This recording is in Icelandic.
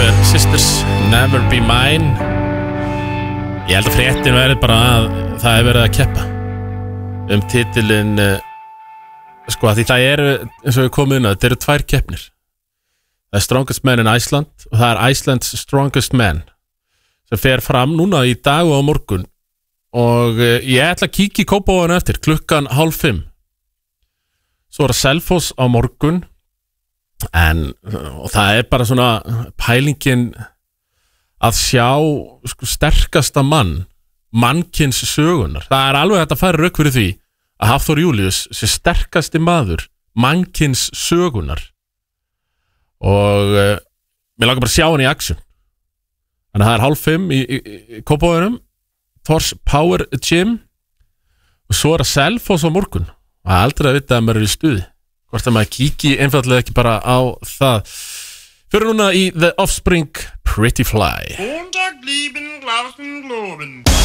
Stepper Sisters, Never Be Mine. Ég held að fréttin verið bara að það er verið að keppa titilinn sko að því það eru, eins og við komum inn að þetta eru 2 keppnir. Það er Strongest Man in Iceland og það er Iceland's Strongest Man sem fer fram núna í dag og á morgun og ég ætla að kíkja í Kópavoginum eftir klukkan 4:30. Svo er það Selfoss á morgun og það er bara svona pælingin að sjá sko, sterkasta mannkins sögunar. Það er alveg hægt að færa rök fyrir því að Hafþór Júlíus sé sterkasti maður mannkins sögunar og mér langar bara að sjá hann í action. Þannig að það er 4:30 í Kópavoginum, Thors Power Gym og svo er það Selfoss á morgun. Það er aldrei að vita að maður er í stuði. Hvort að maður kíki einfallega ekki bara á það. Fyrir núna í The Offspring, Pretty Fly.